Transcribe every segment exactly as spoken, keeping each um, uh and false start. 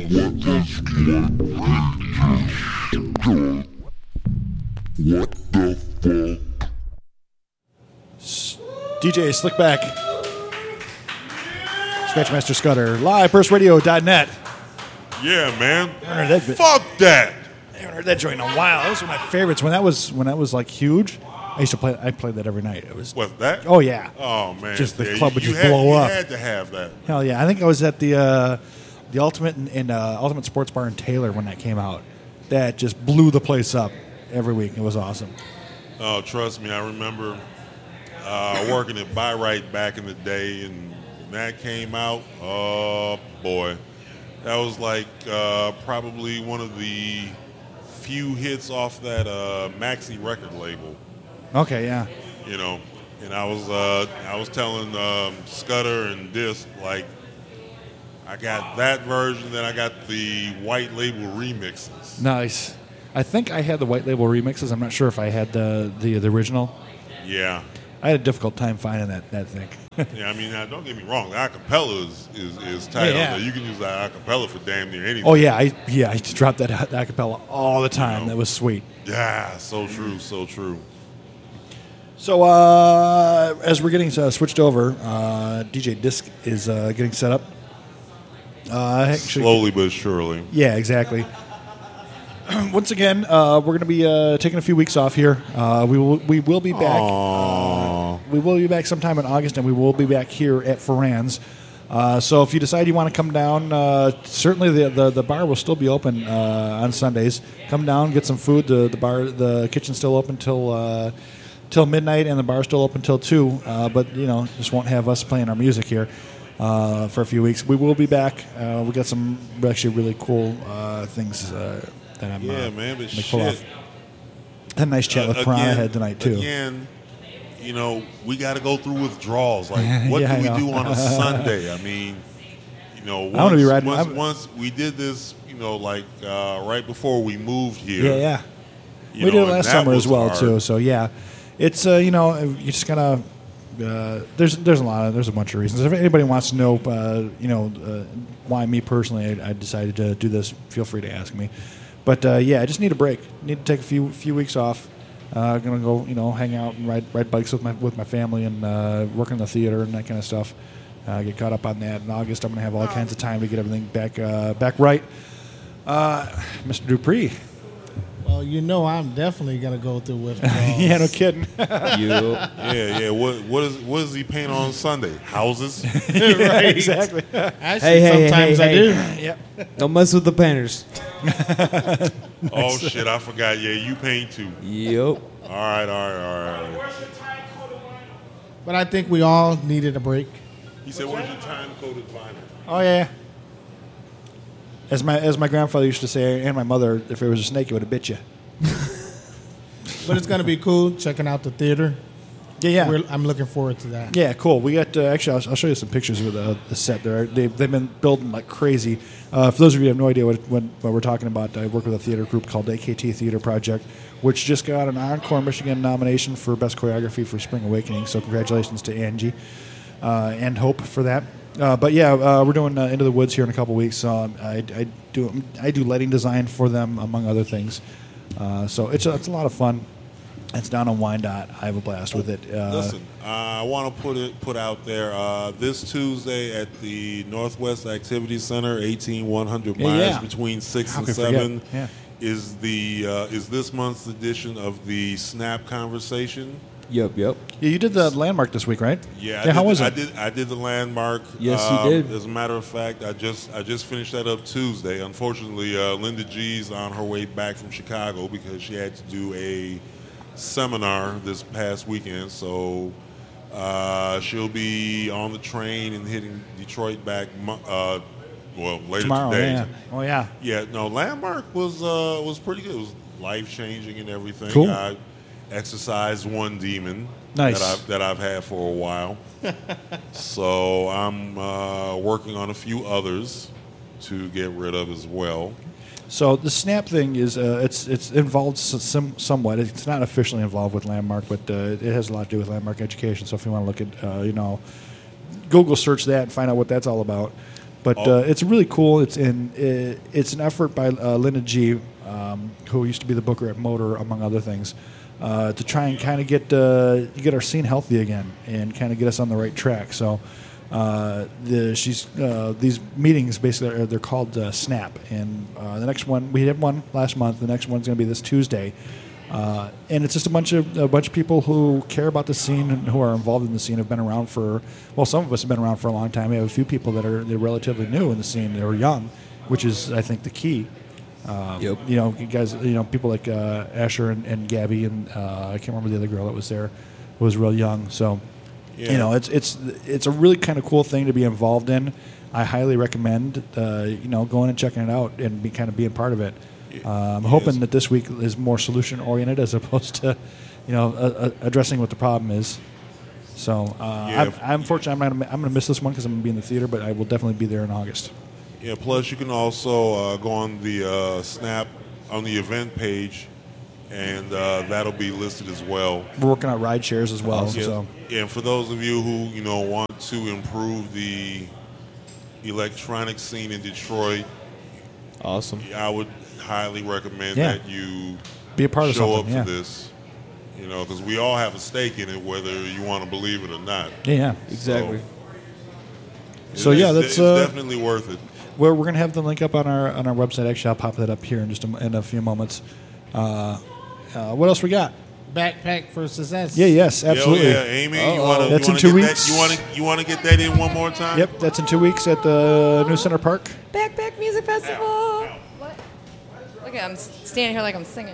What the fuck? D J Slickback, Scratchmaster Scudder, live burst radio dot net. Yeah, man. heard that bit. Fuck that. I haven't heard that joint in a while. That was one of my favorites when that was when that was like huge. I used to play. I played that every night. It was. What's that? Oh yeah. Oh man. Just the Yeah, club you, would you just had, blow you up. had to have that. Hell yeah! I think I was at the uh, the Ultimate in, in uh, Ultimate Sports Bar in Taylor when that came out. That just blew the place up every week. It was awesome. Oh, trust me, I remember uh, working at Byright back in the day, and when that came out, oh boy, that was like uh, probably one of the few hits off that uh, Maxi record label. Okay, yeah. You know, and I was uh, I was telling um, Scudder and Disc, like, I got that version, then I got the white label remixes. Nice. I think I had the white label remixes. I'm not sure if I had the the, the original. Yeah. I had a difficult time finding that, that thing. Yeah, I mean, now, don't get me wrong. The acapella is, is, is tight Yeah, yeah. on there. You can use that acapella for damn near anything. Oh yeah, I yeah I used to drop that a cappella all the time. You know. That was sweet. Yeah, so true, so true. So uh, as we're getting uh, switched over, uh, D J Disc is uh, getting set up. Uh, actually, Slowly but surely. Yeah, exactly. Once again, uh, we're going to be uh, taking a few weeks off here. Uh, we will we will be back. Uh, we will be back sometime in August, and we will be back here at Ferran's. Uh, so if you decide you want to come down, uh, certainly the, the the bar will still be open uh, on Sundays. Come down, get some food. The the bar, the kitchen's still open till uh, till midnight, and the bar's still open till two. Uh, but you know, just won't have us playing our music here uh, for a few weeks. We will be back. Uh, we got some actually really cool uh, things. Uh, That I'm, Yeah, uh, man, but gonna pull shit. off. Had a nice chat with Uh, Piranha again- Head tonight too. Again, you know, we got to go through withdrawals. Like, what Yeah, I do we know. do on a Sunday? I mean, you know, once, wanna be riding- once, I'm- once we did this, you know, like uh, right before we moved here. Yeah, yeah. you We know, did it and last that summer was as well hard. too. So yeah, it's uh, you know you just gotta. Uh, there's there's a lot of there's a bunch of reasons. If anybody wants to know, uh, you know, uh, why me personally, I, I decided to do this, feel free to ask me. But uh, yeah, I just need a break. Need to take a few few weeks off. Uh, gonna go, you know, hang out and ride ride bikes with my with my family and uh, work in the theater and that kind of stuff. Uh, get caught up on that. In August, I'm gonna have all kinds of time to get everything back uh, back right. Uh, Mister Dupree. Well, you know I'm definitely going to go through withdrawals. Yeah, no kidding. You. Yeah, yeah. What what is what does he paint on Sunday? Houses. Yeah, exactly. Actually, Hey, hey, sometimes hey, I do. hey. Yep. Don't mess with the painters. Oh shit, I forgot. Yeah, you paint too. Yep. All right, all right, all right. But I think we all needed a break. He said, "Where's your time coded vinyl?" Oh yeah. As my as my grandfather used to say, and my mother, if it was a snake, it would have bit you. But it's going to be cool checking out the theater. Yeah, yeah. We're, I'm looking forward to that. Yeah, cool. We got uh, actually. I'll, I'll show you some pictures of the, the set. There, they've, they've been building like crazy. Uh, for those of you who have no idea what, what what we're talking about, I work with a theater group called A K T Theater Project, which just got an Encore Michigan nomination for best choreography for Spring Awakening. So congratulations to Angie uh, and Hope for that. Uh, but yeah, uh, we're doing uh, Into the Woods here in a couple weeks. So um, I, I do I do lighting design for them among other things. Uh, so it's a, it's a lot of fun. It's down on Wyandotte. I have a blast with it. Uh, Listen, uh, I want to put it put out there uh, this Tuesday at the Northwest Activity Center, eighteen one hundred Yeah, miles yeah. between six How and could I forget? seven. Yeah. Is the uh, is this month's edition of the Snap Conversation? Yep, yep. Yeah, you did the landmark this week, right? Yeah, I Yeah, how did, was it? I did. I did the landmark. Yes, you Um, did. As a matter of fact, I just I just finished that up Tuesday. Unfortunately, uh, Linda G's on her way back from Chicago because she had to do a seminar this past weekend. So uh, she'll be on the train and hitting Detroit back. mo- Uh, well, later Tomorrow, today. yeah. Oh, yeah. Yeah, no, Landmark was uh, was pretty good. It was life changing and everything. Cool. I exercised one demon Nice. that I've that I've had for a while. So I'm uh, working on a few others to get rid of as well. So the Snap thing is uh, it's it's involved s- some, somewhat. It's not officially involved with Landmark, but uh, it has a lot to do with Landmark education. So if you want to look at, uh, you know, Google search that and find out what that's all about. But Oh. uh, it's really cool. It's in it, it's an effort by uh, Linda G, um, who used to be the booker at Motor, among other things, uh, to try and kind of get uh, get our scene healthy again and kind of get us on the right track. So. Uh, the, she's uh, these meetings basically are, they're called uh, Snap, and uh, the next one we had one last month. The next one's going to be this Tuesday, uh, and it's just a bunch of a bunch of people who care about the scene and who are involved in the scene. Have been around for well, some of us have been around for a long time. We have a few people that are they're relatively new in the scene. They're young, which is I think the key. Um, Yep. You know, you guys, you know, people like uh, Asher and, and Gabby, and uh, I can't remember the other girl that was there, who was real young. So. Yeah. You know, it's it's it's a really kind of cool thing to be involved in. I highly recommend, uh, you know, going and checking it out and be kind of being part of it. Uh, I'm hoping Yes. that this week is more solution oriented as opposed to, you know, uh, uh, addressing what the problem is. So, uh, Yeah. I'm, I'm fortunate. I'm gonna I'm gonna miss this one because I'm gonna be in the theater, but I will definitely be there in August. Yeah, plus you can also uh, go on the uh, Snap on the event page, and uh, that'll be listed as well. We're working on ride shares as well. Yeah, So, yeah, and for those of you who you know want to improve the electronic scene in Detroit, Awesome. I would highly recommend Yeah. that you be a part of show up something. Yeah. for this. You know, because we all have a stake in it, whether you want to believe it or not. yeah, yeah. Exactly. So, It's- yeah, that's, it's uh, definitely worth it. Well, we're gonna have the link up on our on our website. Actually, I'll pop that up here in just a, in a few moments. Uh, uh, what else we got? Backpack for Success. Yeah, yes, absolutely. Yeah, oh, yeah, Amy, you want to That's you in wanna two get weeks. That, you want to you want to get that in one more time? Yep, that's in two weeks at the New Center Park. Backpack Music Festival. What? Look at I'm standing here like I'm singing.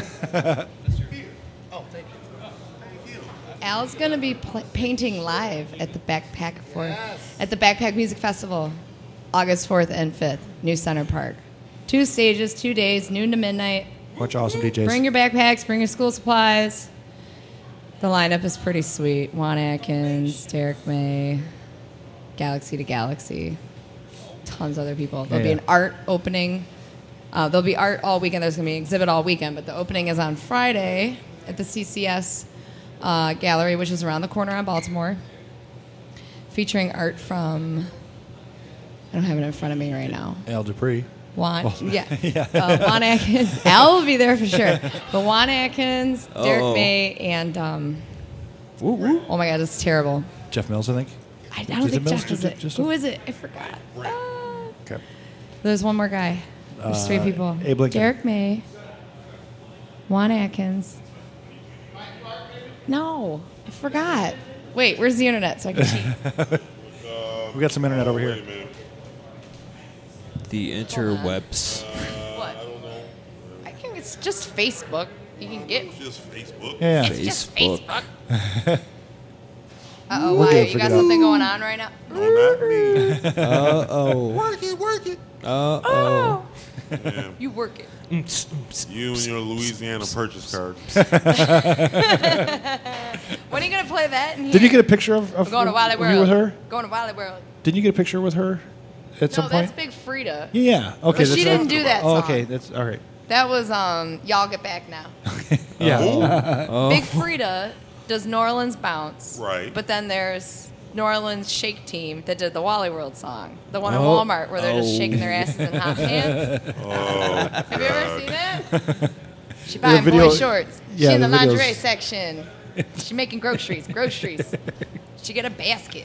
Al's gonna be pl- painting live at the Backpack for at the Backpack Music Festival, August fourth and fifth, New Center Park. Two stages, two days, noon to midnight. Bunch of awesome D Js. Bring your backpacks, bring your school supplies. The lineup is pretty sweet. Juan Atkins, Derek May, Galaxy to Galaxy, tons of other people. There'll Yeah, be yeah. an art opening. Uh, there'll be art all weekend. There's going to be an exhibit all weekend, but the opening is on Friday at the C C S uh, Gallery, which is around the corner on Baltimore, featuring art from, I don't have it in front of me right now. Al Dupree. Juan, yeah, Uh, Juan Atkins. Al will be there for sure. But Juan Atkins, Derek Oh. May, and um, Woo, woo. oh my God, it's terrible. Jeff Mills, I think. I, I don't Is it think Mills? Jeff is Just- it. just- Who is it? I forgot. Ah. Okay. There's one more guy. There's three Uh, people. Abe Lincoln. Derek May, Juan Atkins. No, I forgot. Wait, where's the internet so I can cheat? We got some internet over Wait a here. minute. The interwebs. What? I think it's just Facebook. You can get. It's just Facebook. Yeah, yeah. It's just Facebook. Facebook. Uh-oh, We'll why? get it You figured got out. something going on right now? No, not me. Uh oh. Work it, work it. Uh oh. Yeah. You work it. You and your Louisiana purchase card. When are you going to play that in here? Did you get a picture of, of, We're going to Wally of World. you with her? Going to Wally World. Didn't you get a picture with her at No, some that's point? Big Frida. Yeah, yeah. Okay. But that's she didn't do that Oh, song. okay. That's all right. That was um, Y'all Get Back Now. Yeah. Oh. Big Frida does New Orleans Bounce. Right. But then there's New Orleans Shake Team that did the Wally World song. The one at Oh. Walmart where they're just Oh. shaking their asses in hot pants. Oh, Have you ever God. seen that? She buying video- boy shorts. yeah, she in the the, lingerie videos- section. She making groceries. Groceries. She get a basket.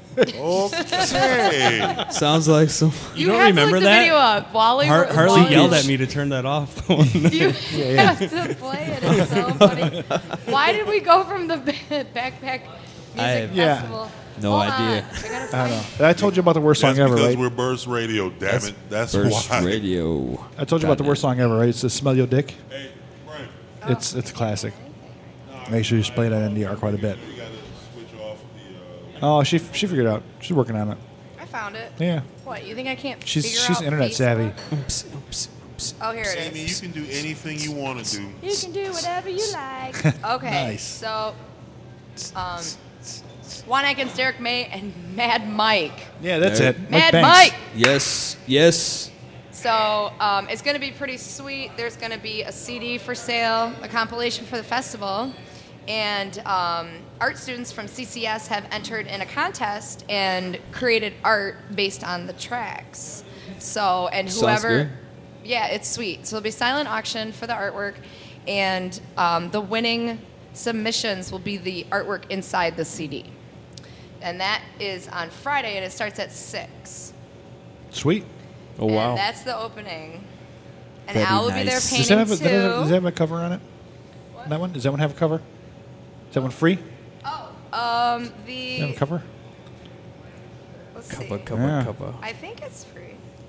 Okay. Sounds like some. You, don't have remember to look that? the video up. Wally Har- World- Harley Wally- yelled at me to turn that off. You have to play it. It's so funny. Why did we go from the backpack music I have- Yeah. festival? No Hold idea. on. I gotta I don't find- know. And I told you about the worst That's song ever, because right? we're Burst Radio. Damn That's it. That's Burst why. Radio. I told you about the worst song ever, right? It's the "Smell Your Dick." Hey, Frank, It's it's a classic. Make sure you just play it on N D R quite a bit. we got to switch off the. Uh, Oh, she she figured it out. She's working on it. I found it. Yeah. What, you think I can't She's figure she's out internet Facebook? savvy. Oops, oops, oops. Oh, here it Amy, you is. can do anything you want to do. You can do whatever you like. Okay, Nice. so um, Juan Atkins, Derek May, and Mad Mike. Yeah, that's There- it. Mad Banks. Mike! Yes, yes. So um, it's going to be pretty sweet. There's going to be a C D for sale, a compilation for the festival, And um, art students from C C S have entered in a contest and created art based on the tracks. So, and Sounds whoever, good. yeah, it's sweet. So there'll be silent auction for the artwork, and um, the winning submissions will be the artwork inside the C D. And that is on Friday, and it starts at six. Sweet. Oh wow. And that's the opening. And Very Al will be there nice. painting Does that, have a, too. does, that have, does that have a cover on it? That one? Does that one have a cover? Is that one free? Oh, um, Does the that have a cover? let's Cover, see. cover, Yeah. cover. I think it's free.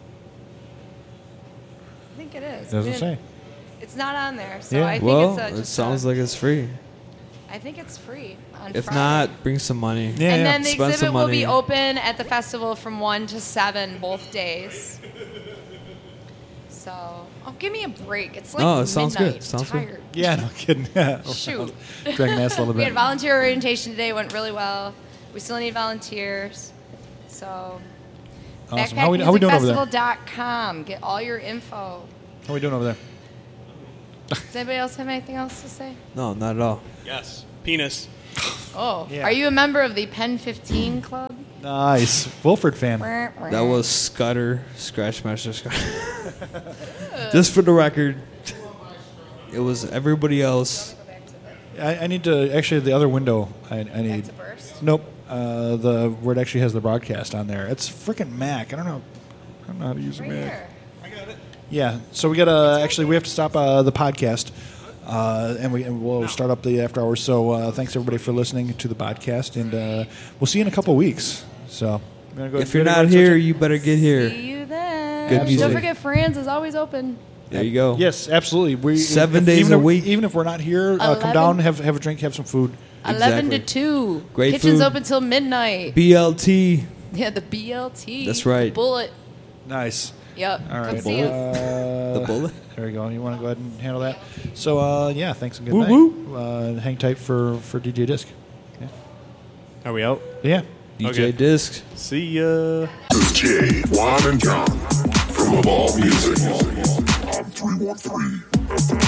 I think it is. Doesn't We say. didn't- It's not on there, so Yeah. I think Well, it's a, it just sounds a, like it's free. I think it's free on If Friday. not, bring some money. Yeah, and yeah. then the Spend exhibit some will be money. open at the festival from one to seven both days. So, oh, give me a break. It's like No, it sounds good. midnight. Sounds good. Tired. Yeah, no kidding. Yeah. Shoot. Dragging ass a little We had bit. volunteer orientation today. Went really well. We still need volunteers. So, Awesome. How we, how we doing over there? backpack music festival dot com. Get all your info. How we doing over there? Does anybody else have anything else to say? No, not at all. Yes. Penis. Oh, Yeah. are you a member of the Pen fifteen Club? Nice. Wilford fan. That was Scudder, Scratchmaster Scudder. Just for the record, it was everybody else. I, I need to actually the other window. I, I need. That's a burst. Nope. Uh, the where it actually has the broadcast on there. It's freaking Mac. I don't know. I don't know how to use a Right Mac. here. Yeah. So we gotta actually we have to stop uh, the podcast, uh, and we and we'll start up the after hours. So uh, thanks everybody for listening to the podcast, and uh, we'll see you in a couple weeks. So you wanna go If you're go ahead not and here, switch it? you better get here. See you then. Good Don't music. forget, Franz is always open. There you go. Yes, absolutely. We Seven if- days even a if, week. Even if we're not here, uh, come Eleven. down, have have a drink, have some food. Eleven to Exactly. two. Great Kitchen's food. open till midnight. B L T. Yeah, the B L T. That's right. Bullet. Nice. Yep. All right. Come see us. Uh, The bullet. There we go. You want to go ahead and handle that? So uh, yeah, thanks and good Woo night. woo. Uh, hang tight for for D J Disc. Yeah. Are we out? Yeah. D J Okay. Disc. See ya. This is Jay, Juan, and John from Evolve Music on three one three.